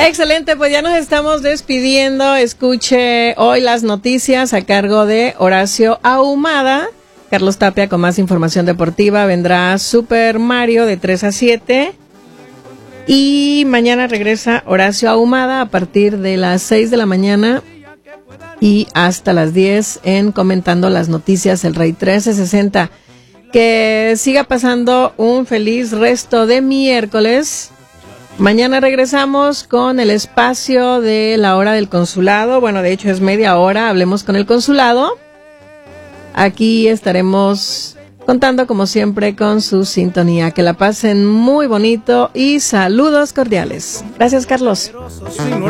Excelente, pues ya nos estamos despidiendo. Escuche hoy las noticias a cargo de Horacio Ahumada. Carlos Tapia con más información deportiva. Vendrá Super Mario de 3 a 7. Y mañana regresa Horacio Ahumada a partir de las 6 de la mañana y hasta las 10 en Comentando las Noticias, el Rey 1360. Que siga pasando un feliz resto de miércoles. Mañana regresamos con el espacio de la hora del consulado. Bueno, de hecho es media hora, hablemos con el consulado. Aquí estaremos contando como siempre con su sintonía. Que la pasen muy bonito y saludos cordiales. Gracias, Carlos.